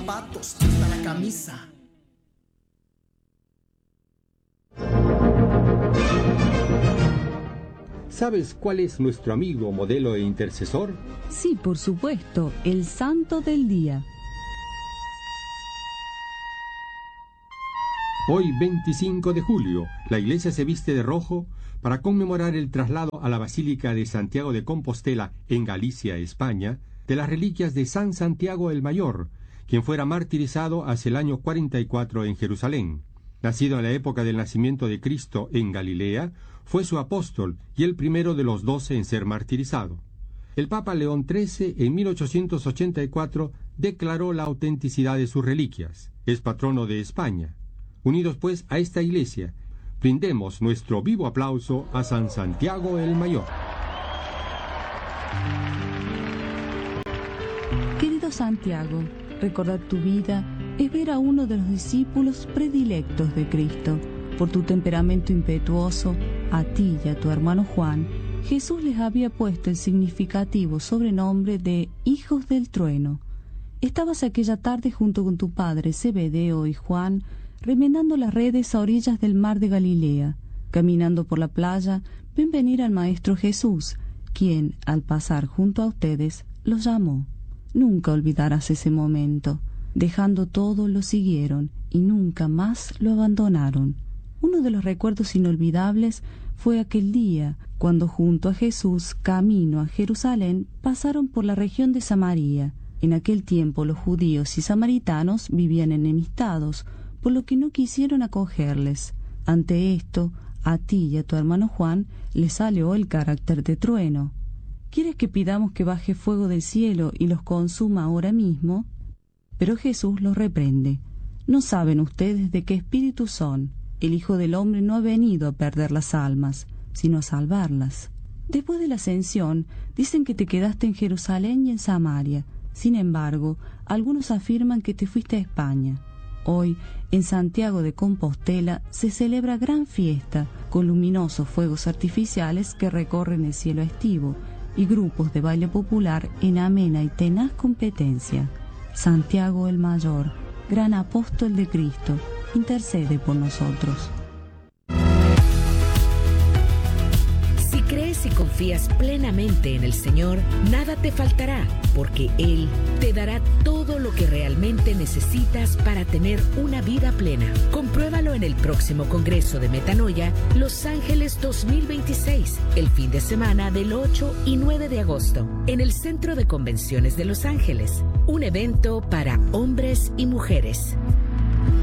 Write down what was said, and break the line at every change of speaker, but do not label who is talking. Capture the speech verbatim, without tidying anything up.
zapatos, hasta la camisa.
¿Sabes cuál es nuestro amigo, modelo e intercesor?
Sí, por supuesto, el santo del día.
Hoy, veinticinco de julio, la iglesia se viste de rojo para conmemorar el traslado a la Basílica de Santiago de Compostela, en Galicia, España, de las reliquias de San Santiago el Mayor, quien fuera martirizado hacia el año cuarenta y cuatro en Jerusalén. Nacido en la época del nacimiento de Cristo en Galilea, fue su apóstol y el primero de los doce en ser martirizado. El Papa León trece, en mil ochocientos ochenta y cuatro, declaró la autenticidad de sus reliquias. Es patrono de España. Unidos pues a esta iglesia, brindemos nuestro vivo aplauso a San Santiago el Mayor.
Querido Santiago, recordar tu vida es ver a uno de los discípulos predilectos de Cristo. Por tu temperamento impetuoso, a ti y a tu hermano Juan, Jesús les había puesto el significativo sobrenombre de hijos del trueno. Estabas aquella tarde junto con tu padre Zebedeo y Juan, remendando las redes a orillas del mar de Galilea. Caminando por la playa, ven venir al Maestro Jesús, quien, al pasar junto a ustedes, los llamó. Nunca olvidarás ese momento. Dejando todo, lo siguieron y nunca más lo abandonaron. Uno de los recuerdos inolvidables fue aquel día, cuando junto a Jesús, camino a Jerusalén, pasaron por la región de Samaria. En aquel tiempo los judíos y samaritanos vivían enemistados, por lo que no quisieron acogerles. Ante esto, a ti y a tu hermano Juan les salió el carácter de trueno. ¿Quieres que pidamos que baje fuego del cielo y los consuma ahora mismo? Pero Jesús los reprende. ¿No saben ustedes de qué espíritu son? El Hijo del Hombre no ha venido a perder las almas, sino a salvarlas. Después de la ascensión, dicen que te quedaste en Jerusalén y en Samaria. Sin embargo, algunos afirman que te fuiste a España. Hoy, en Santiago de Compostela, se celebra gran fiesta, con luminosos fuegos artificiales que recorren el cielo estivo, y grupos de baile popular en amena y tenaz competencia. Santiago el Mayor, gran apóstol de Cristo, intercede por nosotros.
Si crees y confías plenamente en el Señor, nada te faltará, porque Él te dará todo lo que realmente necesitas para tener una vida plena. Compruébalo en el próximo Congreso de Metanoia, Los Ángeles dos mil veintiséis, el fin de semana del ocho y nueve de agosto, en el Centro de Convenciones de Los Ángeles, un evento para hombres y mujeres.